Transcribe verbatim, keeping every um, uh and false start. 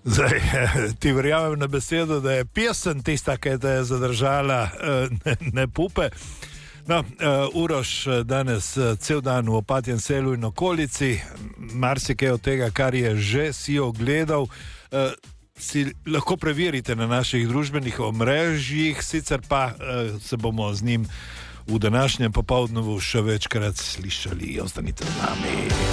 Zdaj, ti verjamem na besedo, da je pesem tista, ki te je zadržala, ne, ne pupe. No, uh, Uroš danes uh, cel dan v Opatjem selu in okolici, marsikaj od tega, kar je že si ogledal, uh, si lahko preverite na naših družbenih omrežjih, sicer pa uh, se bomo z njim v današnjem popoldnevu še večkrat slišali. Ostanite z nami.